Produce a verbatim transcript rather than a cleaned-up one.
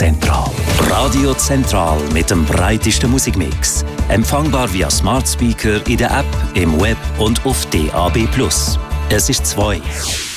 Zentral. Radio Zentral mit dem breitesten Musikmix. Empfangbar via Smart Speaker in der App, im Web und auf D A B plus. Es ist zwei.